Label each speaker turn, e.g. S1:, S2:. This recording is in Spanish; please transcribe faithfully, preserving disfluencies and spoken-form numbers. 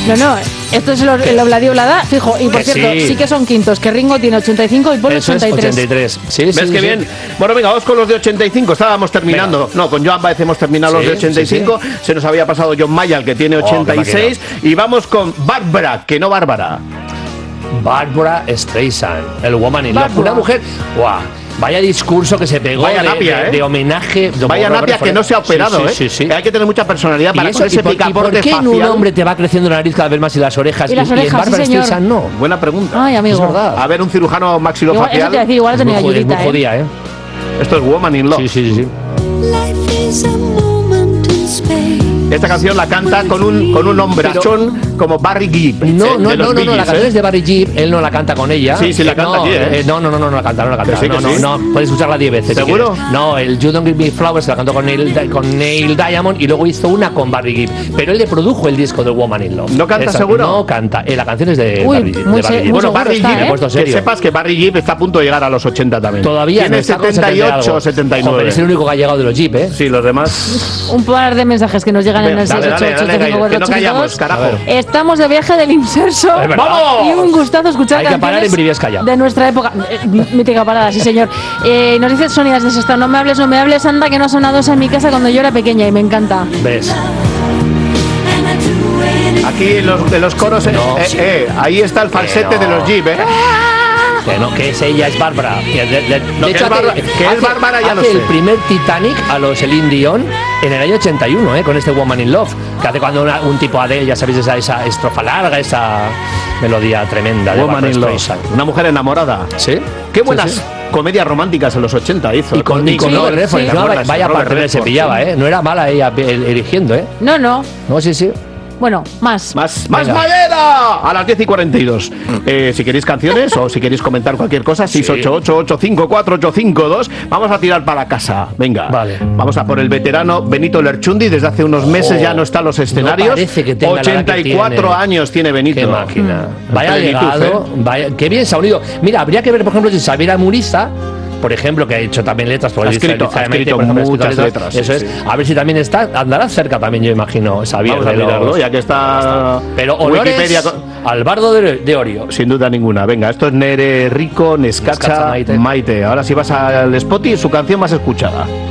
S1: No, no, esto es el Obladi Oblada, fijo. Y por
S2: Que
S1: cierto,
S2: sí.
S1: sí que son quintos, que Ringo tiene ochenta y cinco y Paul
S2: Eso es
S1: ochenta y tres.
S2: ochenta y tres. Sí,
S3: ¿Ves
S2: sí,
S3: qué
S2: sí.
S3: bien? Bueno, venga, vamos con los de ochenta y cinco. Estábamos terminando.
S2: Venga.
S3: No, con Joan Baez hemos terminado
S2: Sí,
S3: los de ochenta y cinco.
S2: sí, sí.
S3: Se nos había pasado John Mayall, que tiene
S2: Oh,
S3: ochenta y
S2: qué
S3: seis. Y vamos con Bárbara, que no Bárbara.
S2: Barbara Streisand, el Woman in Love.
S1: Barbara.
S2: Una mujer, ¡guau! Vaya discurso que se pegó
S3: Vaya
S2: de,
S3: napia,
S2: de,
S3: ¿eh?
S2: de homenaje. de
S3: Vaya
S2: Barbara
S3: napia que no se ha operado,
S2: sí,
S3: ¿eh?
S2: sí, sí, sí.
S3: Que hay que tener mucha personalidad para
S2: ¿Y, eso,
S3: con ese
S2: y, por, ¿Y por
S3: picaporte
S2: qué en
S3: facial.
S2: un hombre te va creciendo la nariz cada vez más y las orejas?
S1: Y las
S2: en
S1: orejas,
S2: Barbara
S1: sí, señor.
S2: Streisand no.
S3: Buena pregunta.
S1: Ay, amigo.
S2: Es verdad.
S3: A ver, un cirujano
S1: Igual, eso
S3: maxilofacial.
S1: te iba a decir, igual ha
S2: Es muy,
S1: tenido
S2: jodida, es muy
S1: ayudita, ¿eh?
S2: jodida, ¿eh?
S3: Esto es Woman in Love.
S2: Sí, sí, sí, sí.
S4: Life is a moment in space.
S3: Esta canción la canta con un con un hombrachón como Barry Gibb.
S2: No,
S3: eh,
S2: no,
S3: de los
S2: no, no,
S3: Bee
S2: no, la
S3: Gees,
S2: canción
S3: ¿eh?
S2: es de Barry Gibb, él no la canta con ella.
S3: Sí, sí, la
S2: Eh,
S3: canta
S2: no,
S3: aquí, ¿eh?
S2: eh, No, no, no, no, no la canta, no la canta.
S3: Que sí,
S2: no,
S3: que
S2: no,
S3: sí.
S2: no, puedes escucharla diez veces. si
S3: ¿Seguro?
S2: quieres. No, el You Don't Give Me Flowers la cantó con Neil, con Neil Diamond y luego hizo una con Barry Gibb. Pero él le produjo el disco de Woman in Love.
S3: ¿No canta seguro?
S2: No canta, eh, la canción es de
S1: Uy,
S2: Barry, de
S1: muy
S2: Barry
S1: se-
S2: Gibb.
S1: muy
S3: Bueno,
S1: seguro
S3: Barry
S1: está,
S3: Gibb,
S2: me he
S1: ¿eh?
S2: puesto
S3: que
S2: serio.
S3: sepas que Barry Gibb está a punto de llegar a los ochenta también.
S2: Todavía
S3: Tiene
S2: no está con
S3: setenta y ocho
S2: setenta y algo.
S3: o setenta y
S2: Joder,
S3: nueve.
S2: es el único que ha llegado de los Jeep, ¿eh?
S3: Sí, los demás.
S1: Un par de mensajes que nos llegan en
S3: Venga,
S1: el
S3: dale,
S1: seis ocho
S3: dale,
S1: ocho
S3: dale,
S1: cinco cuatro
S3: que no
S1: ocho cinco
S3: callamos,
S1: dos.
S3: carajo.
S2: A ver.
S1: Estamos de viaje del Inserso.
S2: Es verdad.
S3: ¡Vamos!
S1: Y un gustazo escuchar
S2: Hay que parar
S1: canciones
S2: en Briviesca
S1: de nuestra época. Eh, mítica parada, sí señor. Eh, nos dice Sonia desde Sestao, no me hables, no me hables, anda que no ha sonado esa en mi casa cuando yo era pequeña y me encanta.
S2: ¿Ves?
S3: Aquí en los, en los coros, eh,
S2: No,
S3: eh,
S2: sí.
S3: eh, ahí está el falsete
S2: no.
S3: de los Jeep, ¿eh?
S2: Que no, que es ella, es Bárbara. Que de, de-
S3: No,
S2: de
S3: que
S2: hecho,
S3: es
S2: hace-
S3: Bárbara- que es
S2: hace-
S3: Bárbara, ya lo
S2: hace
S3: sé.
S2: el primer Titanic a los Celine Dion en el año ochenta y uno, ¿eh? Con este Woman in Love. Que hace cuando una- un tipo Adele, ya sabéis, esa, esa estrofa larga, esa melodía tremenda de
S3: Woman
S2: Barbara
S3: in Love.
S2: Streisand.
S3: Una mujer enamorada.
S2: ¿Sí?
S3: Qué buenas
S2: Sí, sí.
S3: comedias románticas en los ochenta hizo.
S2: Y con, y con
S3: Nick
S2: Robert
S3: Nolte.
S2: Redford.
S3: ¿Te
S2: No,
S3: acuerdas?
S2: vaya
S3: Robert
S2: parte se
S3: Redford,
S2: pillaba,
S3: sí.
S2: ¿eh? No era mala ella el- erigiendo, ¿eh?
S1: No, no.
S2: No, sí, sí.
S1: Bueno, más.
S3: Más, más
S2: Venga.
S3: madera a las diez y cuarenta y dos. Eh, si queréis canciones o si queréis comentar cualquier cosa, seis ocho ocho, ocho cinco cuatro, ocho cinco dos. Vamos a tirar para casa. Venga.
S2: Vale.
S3: Vamos a por el veterano Benito Lerchundi. Desde hace unos meses
S2: Oh,
S3: ya no está en los escenarios.
S2: no parece que tenga la edad que
S3: ochenta y cuatro
S2: tiene.
S3: años tiene Benito.
S2: Qué máquina.
S3: Mm.
S2: Vaya
S3: Plenitud,
S2: llegado,
S3: ¿eh?
S2: vaya, qué bien se ha unido. Mira, habría que ver, por ejemplo, si Xavier Muriza, por ejemplo, que ha hecho también letras, por
S3: Ha
S2: el
S3: escrito-
S2: Liza
S3: ha
S2: de Maite,
S3: escrito
S2: por ejemplo, ha escrito
S3: muchas letras,
S2: Eso
S3: sí,
S2: es.
S3: sí.
S2: A ver si también está, andará cerca también, yo imagino, Xavier.
S3: Vamos a
S2: de los-
S3: mirarlo, ya que está
S2: Pero honores
S3: Wikipedia con-
S2: al bardo de, de Orio.
S3: Sin duda ninguna. Venga, esto es Nere Rico, Nescacha,
S2: Nescacha Maite.
S3: Maite. Ahora si vas al Spotify, su canción más escuchada.